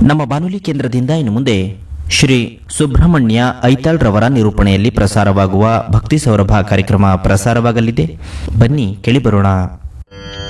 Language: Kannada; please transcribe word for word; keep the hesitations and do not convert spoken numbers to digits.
ನಮ್ಮ ಬಾನುಲಿ ಕೇಂದ್ರದಿಂದ ಇನ್ನು ಮುಂದೆ ಶ್ರೀ ಸುಬ್ರಹ್ಮಣ್ಯ ಐತಾಳ್ ರವರ ನಿರೂಪಣೆಯಲ್ಲಿ ಪ್ರಸಾರವಾಗುವ ಭಕ್ತಿ ಸೌರಭ ಕಾರ್ಯಕ್ರಮ ಪ್ರಸಾರವಾಗಲಿದೆ. ಬನ್ನಿ ಕೇಳಿಬರೋಣ.